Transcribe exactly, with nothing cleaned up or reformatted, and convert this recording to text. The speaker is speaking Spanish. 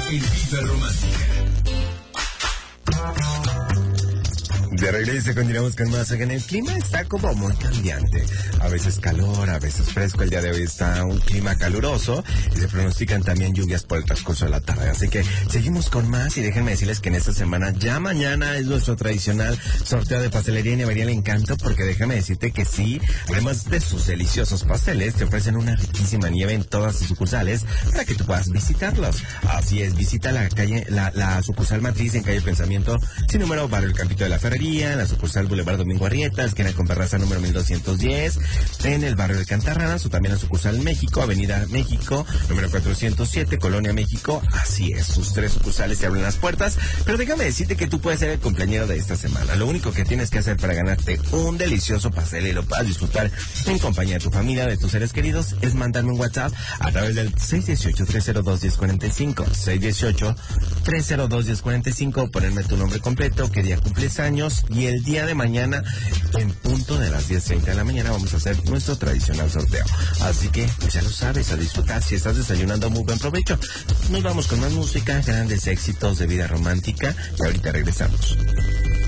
en Vibra Romántica. De regreso continuamos con más. En el clima está como muy cambiante. A veces calor, a veces fresco. El día de hoy está un clima caluroso y se pronostican también lluvias por el transcurso de la tarde. Así que seguimos con más y déjenme decirles que en esta semana, ya mañana, es nuestro tradicional sorteo de pastelería y nevería El Encanto, porque déjame decirte que sí, además de sus deliciosos pasteles, te ofrecen una riquísima nieve en todas sus sucursales para que tú puedas visitarlos. Así es, visita la calle, la, la sucursal matriz en calle Pensamiento, sin número, barrio El Campito de la Ferrería, en la sucursal Boulevard Domingo Arrieta, esquina con Barraza número mil doscientos diez, en el barrio de Cantarranas, o también la sucursal México, Avenida México, número cuatrocientos siete, Colonia México. Así es, sus tres sucursales se abren las puertas, pero déjame decirte que tú puedes ser el cumpleañero de esta semana. Lo único que tienes que hacer para ganarte un delicioso pastel y lo puedas disfrutar en compañía de tu familia, de tus seres queridos, es mandarme un WhatsApp a través del seis uno ocho, tres cero dos, uno cero cuatro cinco, seis uno ocho, tres cero dos, uno cero cuatro cinco, ponerme tu nombre completo, qué día cumples años, y el día de mañana, en punto de las diez treinta de la mañana, vamos a hacer nuestro tradicional sorteo. Así que, pues ya lo sabes, a disfrutar. Si estás desayunando, muy buen provecho. Nos vamos con más música, grandes éxitos de Vida Romántica, y ahorita regresamos.